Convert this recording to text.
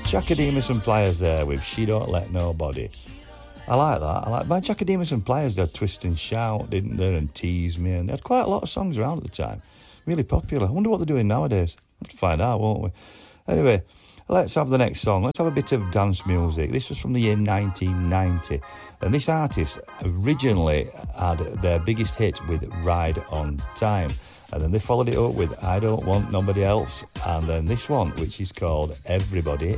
Chakademus and Pliers there with She Don't Let Nobody. I like that. My Chakademus and Pliers, they had Twist and Shout, didn't they, and Tease Me, and they had quite a lot of songs around at the time. Really popular. I wonder what they're doing nowadays. We'll have to find out, won't we? Anyway, let's have the next song. Let's have a bit of dance music. This was from the year 1990. And this artist originally had their biggest hit with Ride on Time. And then they followed it up with I Don't Want Nobody Else. And then this one, which is called Everybody